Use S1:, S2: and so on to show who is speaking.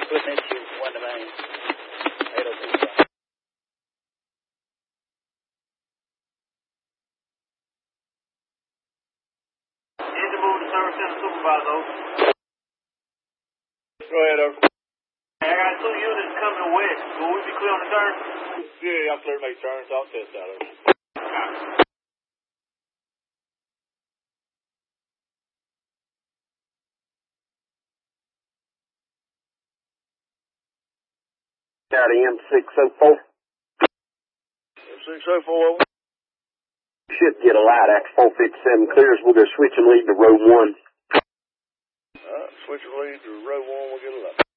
S1: putting into 1 domain. 802.
S2: Engine moving to Service Center Supervisor.
S3: Go ahead, over.
S2: Hey, I got 2 units coming west. Will we be clear on the turn?
S3: Yeah, y'all clear to make turns. I'll test out over.
S4: Out of M604.
S3: M604 over.
S4: Should get a light after 457 clears. We'll go switch and lead to row 1.
S3: Switch and lead to row 1. We'll get a light.